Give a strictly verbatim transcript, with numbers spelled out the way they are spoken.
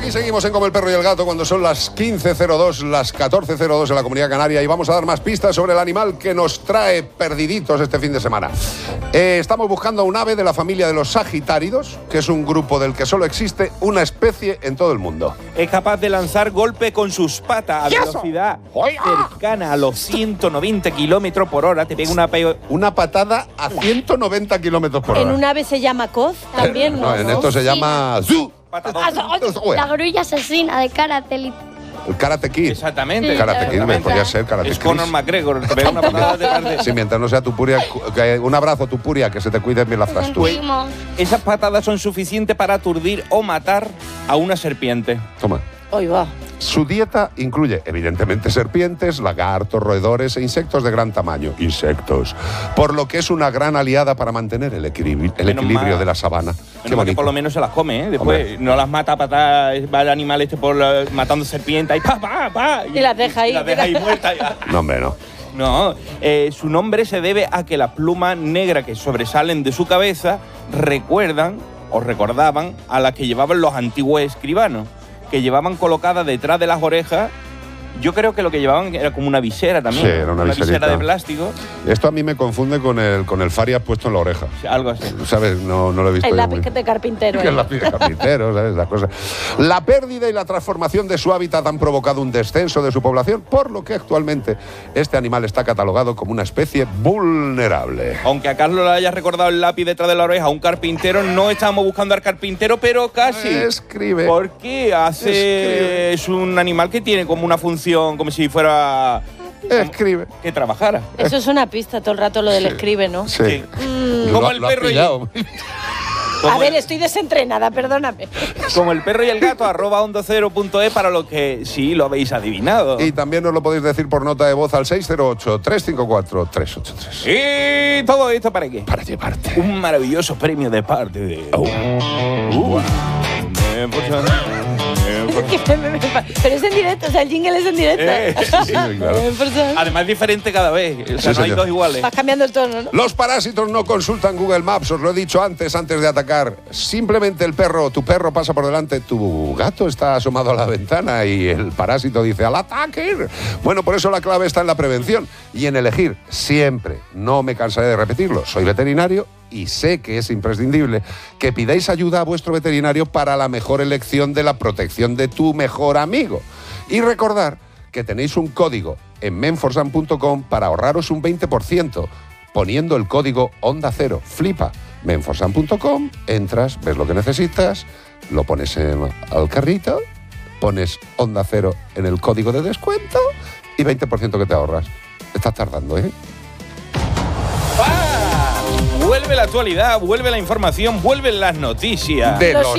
Aquí seguimos en Como el Perro y el Gato cuando son las quince cero dos, las catorce cero dos en la Comunidad Canaria, y vamos a dar más pistas sobre el animal que nos trae perdiditos este fin de semana. Eh, estamos buscando a un ave de la familia de los sagitáridos, que es un grupo del que solo existe una especie en todo el mundo. Es capaz de lanzar golpe con sus patas a velocidad cercana a los ciento noventa kilómetros por hora. Te pega una pe... Una patada a ciento noventa kilómetros por hora. En un ave se llama coz también, ¿no? No, en esto se llama Zoo. La grulla asesina de Karate. El Karate Kid. Exactamente. Karate Kid, me podría ser Karate Kid. Es Conor McGregor, te pega una patada de tarde. Sí, mientras no sea Tupuria, que un abrazo Tupuria, que se te cuide bien la frastura. Esas patadas son suficientes para aturdir o matar a una serpiente. Toma. Hoy va. Su dieta incluye, evidentemente, serpientes, lagartos, roedores e insectos de gran tamaño. Insectos. Por lo que es una gran aliada para mantener el, equilibrio, el equilibrio de la sabana. Qué bonito. Que por lo menos se las come, ¿eh? Después Hombre. no las mata a patadas, va el animal este por la, matando serpientes y pa, pa, pa. Y las deja ahí. Y las deja ahí muertas ya. No, hombre, no. No, eh, su nombre se debe a que las plumas negras que sobresalen de su cabeza recuerdan o recordaban a las que llevaban los antiguos escribanos, que llevaban colocadas detrás de las orejas. Yo creo que lo que llevaban era como una visera también. Sí, era una visera viserita de plástico. Esto a mí me confunde con el, con el Farias puesto en la oreja. Algo así. ¿Sabes? No, no lo he visto El yo lápiz muy... de carpintero. Que ¿eh? el lápiz de carpintero, ¿sabes? Las cosas. La pérdida y la transformación de su hábitat han provocado un descenso de su población, por lo que actualmente este animal está catalogado como una especie vulnerable. Aunque a Carlos le haya recordado el lápiz detrás de la oreja a un carpintero, no estamos buscando al carpintero, pero casi. Escribe. Porque hace Escribe. es un animal que tiene como una función, como si fuera Escribe. que trabajara. Eso es una pista todo el rato lo del escribe, ¿no? Sí. Sí. Mm. Como Lo- el lo has perro y- pillado. A ver, estoy desentrenada, perdóname. Como el perro y el gato, arroba onda cero punto es para lo que sí lo habéis adivinado. Y también nos lo podéis decir por nota de voz al seis cero ocho, tres cinco cuatro, tres ocho tres. ¿Y todo esto para qué? Para llevarte. Un maravilloso premio de parte de... Oh. Uh. Eh, pues, eh, Pero es en directo, o sea, el jingle es en directo. Eh, sí, claro. Eh, por eso. Además, diferente cada vez. O sea, Sí, no hay señor. dos iguales. Vas cambiando el tono, ¿no? Los parásitos no consultan Google Maps, os lo he dicho antes, antes de atacar. Simplemente el perro, tu perro pasa por delante, tu gato está asomado a la ventana y el parásito dice ¡al ataque! Bueno, por eso la clave está en la prevención y en elegir siempre, no me cansaré de repetirlo, soy veterinario y sé que es imprescindible que pidáis ayuda a vuestro veterinario para la mejor elección de la protección de tu mejor amigo. Y recordar que tenéis un código en menforsan punto com para ahorraros un veinte por ciento poniendo el código Onda Cero. Flipa. menforsan punto com, entras, ves lo que necesitas, lo pones en, al carrito, pones Onda Cero en el código de descuento y veinte por ciento que te ahorras. Estás tardando, ¿eh? ¡Ah! Vuelve la actualidad, vuelve la información, vuelven las noticias. De Los los